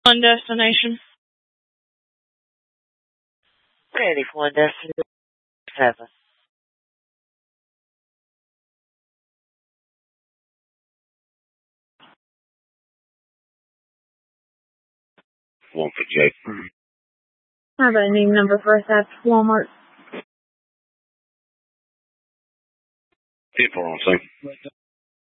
One destination. Ready for one destination 7. One for Jake. How about a name number for us at Walmart? People on scene.